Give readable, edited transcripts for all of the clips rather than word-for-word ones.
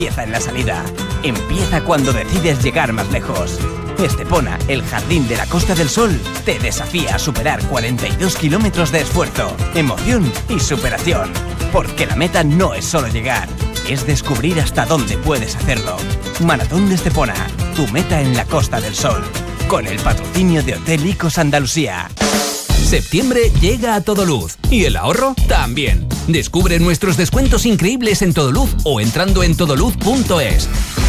Empieza en la salida. Empieza cuando decides llegar más lejos. Estepona, el jardín de la Costa del Sol, te desafía a superar 42 kilómetros de esfuerzo, emoción y superación. Porque la meta no es solo llegar, es descubrir hasta dónde puedes hacerlo. Maratón de Estepona, tu meta en la Costa del Sol. Con el patrocinio de Hotel Icos Andalucía. Septiembre llega a Todoluz y el ahorro también. Descubre nuestros descuentos increíbles en Todoluz o entrando en todoluz.es.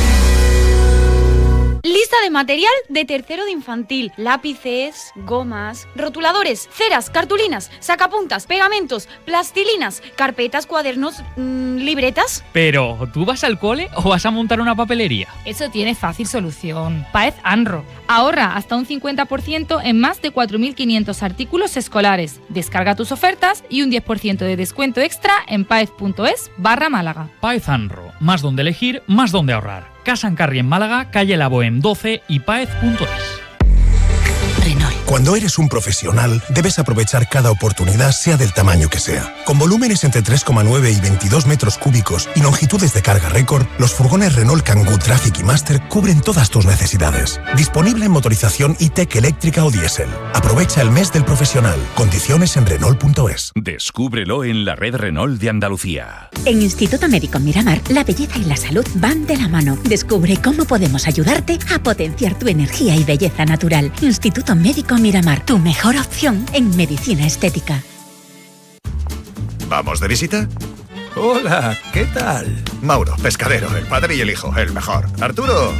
Lista de material de tercero de infantil: lápices, gomas, rotuladores, ceras, cartulinas, sacapuntas, pegamentos, plastilinas, carpetas, cuadernos, libretas. Pero, ¿tú vas al cole o vas a montar una papelería? Eso tiene fácil solución. Paez Anro. Ahorra hasta un 50% en más de 4.500 artículos escolares. Descarga tus ofertas y un 10% de descuento extra en paez.es/Málaga. Paez Anro. Más donde elegir, más donde ahorrar. Casa en Carri en Málaga, calle La Bohème 12 y paez.es. Renault. Cuando eres un profesional, debes aprovechar cada oportunidad, sea del tamaño que sea. Con volúmenes entre 3,9 y 22 metros cúbicos y longitudes de carga récord, los furgones Renault Kangoo Traffic y Master cubren todas tus necesidades. Disponible en motorización e-tech eléctrica o diésel. Aprovecha el mes del profesional. Condiciones en Renault.es. Descúbrelo en la red Renault de Andalucía. En Instituto Médico Miramar, la belleza y la salud van de la mano. Descubre cómo podemos ayudarte a potenciar tu energía y belleza natural. Instituto Médico Miramar, tu mejor opción en medicina estética. ¿Vamos de visita? Hola, ¿qué tal? Mauro, pescadero, el padre y el hijo, el mejor. Arturo,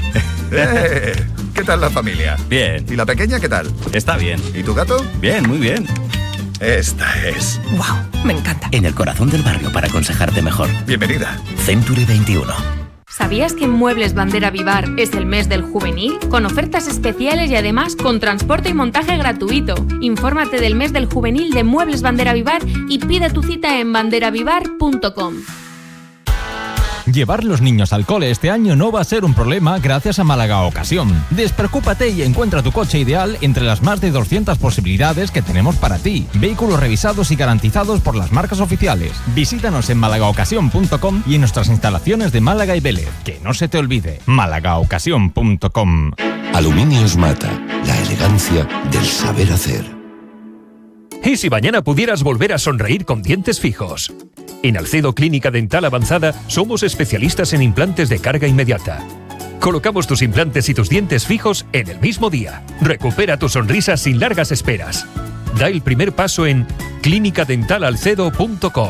¿qué tal la familia? Bien. ¿Y la pequeña qué tal? Está bien. ¿Y tu gato? Bien, muy bien. Esta es. ¡Wow! Me encanta. En el corazón del barrio para aconsejarte mejor. Bienvenida. Century 21. ¿Sabías que en Muebles Bandera Vivar es el mes del juvenil? Con ofertas especiales y además con transporte y montaje gratuito. Infórmate del mes del juvenil de Muebles Bandera Vivar y pide tu cita en banderavivar.com. Llevar los niños al cole este año no va a ser un problema gracias a Málaga Ocasión. Despreocúpate y encuentra tu coche ideal entre las más de 200 posibilidades que tenemos para ti. Vehículos revisados y garantizados por las marcas oficiales. Visítanos en malagaocasión.com y en nuestras instalaciones de Málaga y Vélez. Que no se te olvide, malagaocasión.com. Aluminios Mata, la elegancia del saber hacer. ¿Y si mañana pudieras volver a sonreír con dientes fijos? En Alcedo Clínica Dental Avanzada somos especialistas en implantes de carga inmediata. Colocamos tus implantes y tus dientes fijos en el mismo día. Recupera tu sonrisa sin largas esperas. Da el primer paso en clinicadentalalcedo.com.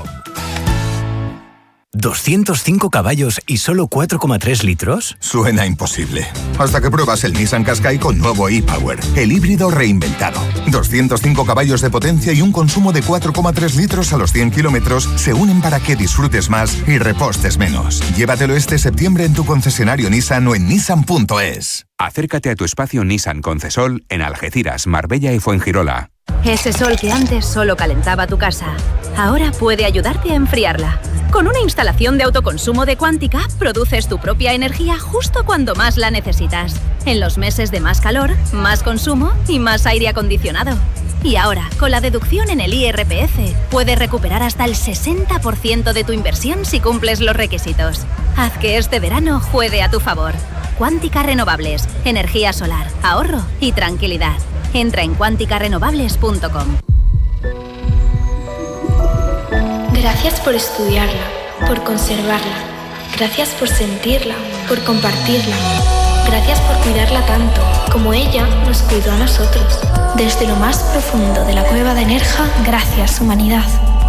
205 caballos y solo 4,3 litros. Suena imposible. Hasta que pruebas el Nissan Qashqai con nuevo e-Power, el híbrido reinventado. 205 caballos de potencia y un consumo de 4,3 litros a los 100 kilómetros se unen para que disfrutes más y repostes menos. Llévatelo este septiembre en tu concesionario Nissan o en nissan.es. Acércate a tu espacio Nissan Concesol en Algeciras, Marbella y Fuengirola. Ese sol que antes solo calentaba tu casa, ahora puede ayudarte a enfriarla. Con una instalación de autoconsumo de Quántica, produces tu propia energía justo cuando más la necesitas. En los meses de más calor, más consumo y más aire acondicionado. Y ahora, con la deducción en el IRPF, puedes recuperar hasta el 60% de tu inversión si cumples los requisitos. Haz que este verano juegue a tu favor. Quántica Renovables, energía solar, ahorro y tranquilidad. Entra en quanticarenovables.com. Gracias por estudiarla, por conservarla. Gracias por sentirla, por compartirla. Gracias por cuidarla tanto, como ella nos cuidó a nosotros. Desde lo más profundo de la cueva de Nerja, gracias, humanidad.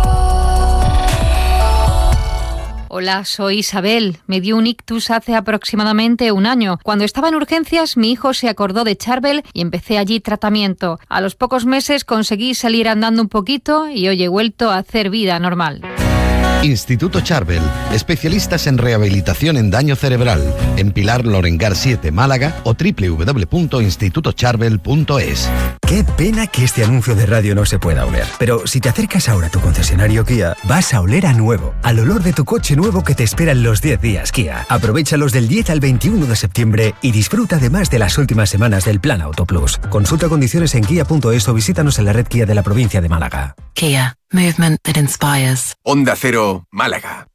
Hola, soy Isabel. Me dio un ictus hace aproximadamente un año. Cuando estaba en urgencias, mi hijo se acordó de Charbel y empecé allí tratamiento. A los pocos meses conseguí salir andando un poquito y hoy he vuelto a hacer vida normal. Instituto Charbel, especialistas en rehabilitación en daño cerebral, en Pilar Lorengar 7, Málaga o www.institutocharbel.es. Qué pena que este anuncio de radio no se pueda oler. Pero si te acercas ahora a tu concesionario Kia, vas a oler a nuevo, al olor de tu coche nuevo que te espera en los 10 días Kia. Aprovéchalos del 10 al 21 de septiembre y disfruta además de las últimas semanas del Plan Auto Plus. Consulta condiciones en kia.es o visítanos en la red Kia de la provincia de Málaga. Kia. Movement that inspires. Onda Cero, Málaga.